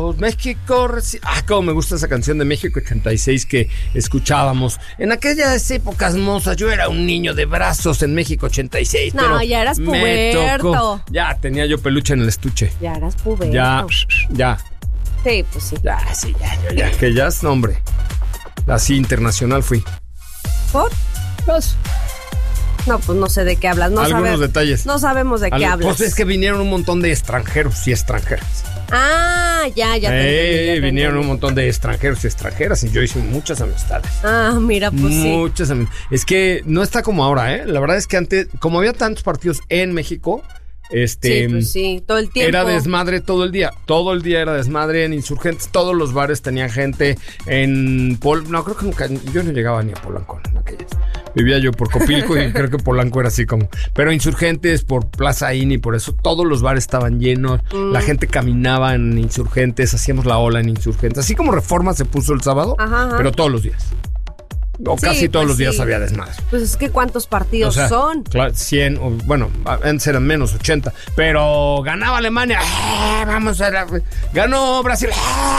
México. Cómo me gusta esa canción de México 86 que escuchábamos. En aquellas épocas mozas, yo era un niño de brazos en México 86. No, pero ya eras puberto. Ya tenía yo peluche en el estuche. Ya eras puberto. Ya. Sí, pues sí. Ya. Que ya es nombre. Así internacional fui. ¿Por? Pues. No, pues no sé de qué hablas. Algunos detalles. No sabemos de qué hablas. Pues es que vinieron un montón de extranjeros y extranjeras. Ya te vinieron un montón de extranjeros y extranjeras y yo hice muchas amistades. Mira, pues muchas amistades. Es que no está como ahora, ¿eh? La verdad es que antes, como había tantos partidos en México, sí, todo el tiempo. Era desmadre todo el día. Todo el día era desmadre en Insurgentes. Todos los bares tenían gente en no, creo que nunca. Yo no llegaba ni a Polanco en aquellas. Vivía yo por Copilco y creo que Polanco era así como. Pero Insurgentes, por Plaza INI, por eso todos los bares estaban llenos. La gente caminaba en Insurgentes, hacíamos la ola en Insurgentes. Así como Reforma se puso el sábado, pero todos los días. O casi todos los días había desmadre. Pues es que ¿cuántos partidos son? 100, bueno, antes eran menos, 80. Pero ganaba Alemania, ganó Brasil,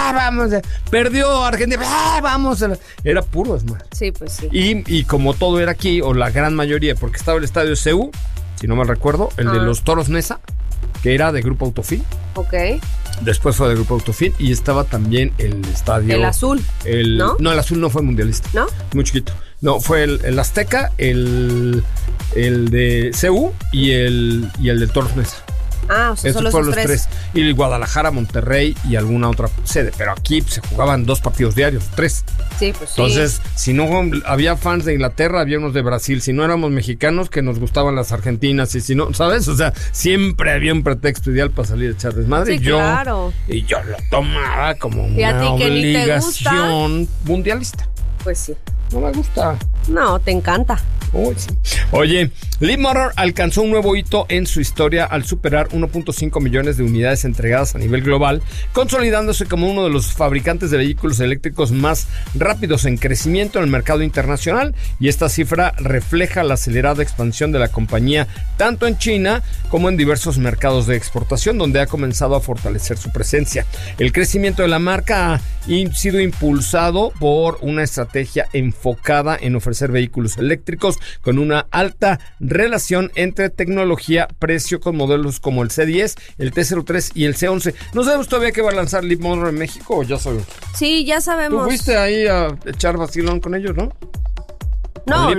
perdió Argentina, era puro desmadre. Sí, pues sí. Y como todo era aquí, o la gran mayoría, porque estaba el estadio CU, si no mal recuerdo, el de los Toros Nesa, que era de Grupo Autofil. Ok. Después fue de Grupo Autofil y estaba también el estadio. El azul. ¿No? No, el azul no fue mundialista. ¿No? Muy chiquito. No, fue el Azteca, el de CU y el de Toros Nesa. O sea, solo esos tres. Y el Guadalajara, Monterrey y alguna otra sede. Pero aquí se jugaban 2 partidos diarios, 3. Sí, pues sí. Entonces, si no había fans de Inglaterra, había unos de Brasil. Si no éramos mexicanos, que nos gustaban las argentinas. Y si no, ¿sabes? O sea, siempre había un pretexto ideal para salir a echar desmadre. Sí, claro. Y yo lo tomaba como una obligación mundialista. Pues sí. No me gusta. No, te encanta. Uy, sí. Oye, Leapmotor alcanzó un nuevo hito en su historia al superar 1.5 millones de unidades entregadas a nivel global, consolidándose como uno de los fabricantes de vehículos eléctricos más rápidos en crecimiento en el mercado internacional, y esta cifra refleja la acelerada expansión de la compañía tanto en China como en diversos mercados de exportación, donde ha comenzado a fortalecer su presencia. El crecimiento de la marca ha sido impulsado por una estrategia enfocada en ofrecer vehículos eléctricos con una alta relación entre tecnología, precio, con modelos como el C10, el T03 y el C11. ¿No sabemos todavía qué va a lanzar Leapmotor en México o ya sabemos? Sí, ya sabemos. Tú fuiste ahí a echar vacilón con ellos, ¿no? No,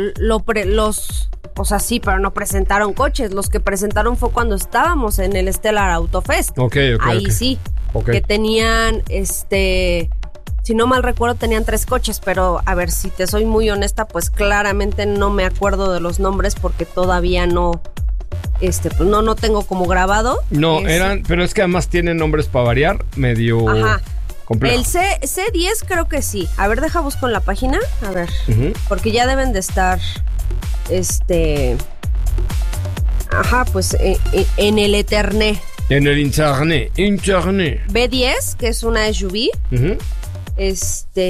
o sea, sí, pero no presentaron coches. Los que presentaron fue cuando estábamos en el Stellar Auto Fest. Ahí sí, que tenían, si no mal recuerdo, tenían 3 coches, pero a ver, si te soy muy honesta, pues claramente no me acuerdo de los nombres porque todavía no, pues no tengo como grabado. No, pero es que además tienen nombres para variar, medio complejo. El C10 creo que sí. A ver, deja busco en la página, a ver, porque ya deben de estar, pues en el Ethernet. En el internet. B10, que es una SUV.